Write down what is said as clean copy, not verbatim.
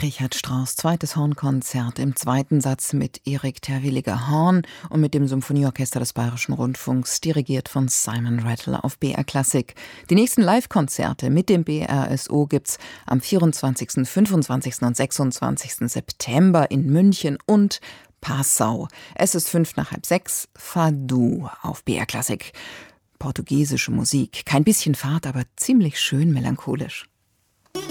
Richard Strauss zweites Hornkonzert im zweiten Satz mit Erik Terwilliger Horn und mit dem Symphonieorchester des Bayerischen Rundfunks, dirigiert von Simon Rattle auf BR Klassik. Die nächsten Live-Konzerte mit dem BRSO gibt's am 24., 25. und 26. September in München und Passau. Es ist 5:05, Fado auf BR Klassik. Portugiesische Musik, kein bisschen Fahrt, aber ziemlich schön melancholisch.